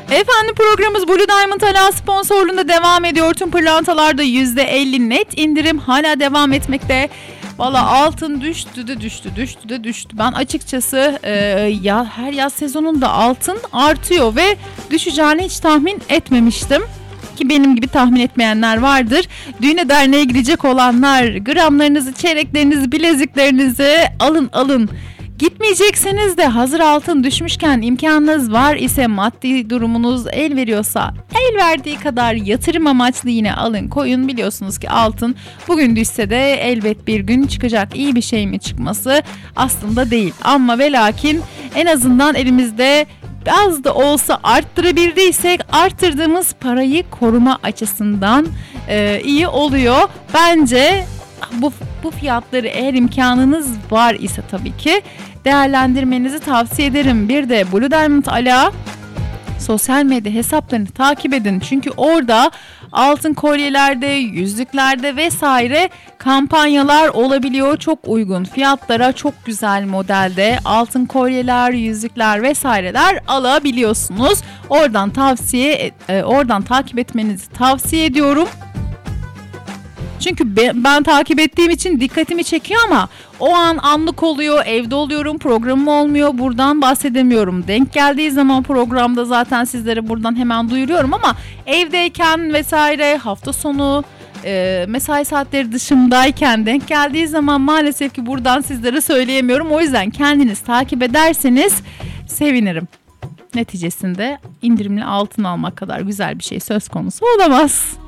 Efendim programımız Blue Diamond hala sponsorluğunda devam ediyor. Tüm pırlantalarda %50 net indirim hala devam etmekte. Valla altın düştü. Ben açıkçası her yaz sezonunda altın artıyor ve düşeceğini hiç tahmin etmemiştim. Ki benim gibi tahmin etmeyenler vardır. Düğüne derneğe gidecek olanlar gramlarınızı, çeyreklerinizi, bileziklerinizi alın. Gitmeyecekseniz de hazır altın düşmüşken imkanınız var ise, maddi durumunuz el veriyorsa el verdiği kadar yatırım amaçlı yine alın koyun. Biliyorsunuz ki altın bugün düşse de elbet bir gün çıkacak. İyi bir şey mi çıkması? Aslında değil ama ve lakin en azından elimizde az da olsa arttırabildiysek arttırdığımız parayı koruma açısından iyi oluyor. Bence bu fiyatları eğer imkanınız var ise tabii ki değerlendirmenizi tavsiye ederim. Bir de Blue Diamond Ala sosyal medya hesaplarını takip edin. Çünkü orada altın kolyelerde, yüzüklerde vesaire kampanyalar olabiliyor. Çok uygun fiyatlara, çok güzel modelde altın kolyeler, yüzükler vesaireler alabiliyorsunuz. Oradan takip etmenizi tavsiye ediyorum. Çünkü ben takip ettiğim için dikkatimi çekiyor ama o an anlık oluyor, evde oluyorum, programım olmuyor, buradan bahsedemiyorum. Denk geldiği zaman programda zaten sizlere buradan hemen duyuruyorum ama evdeyken vesaire, hafta sonu, mesai saatleri dışımdayken denk geldiği zaman maalesef ki buradan sizlere söyleyemiyorum. O yüzden kendiniz takip ederseniz sevinirim. Neticesinde indirimli altın almak kadar güzel bir şey söz konusu olamaz.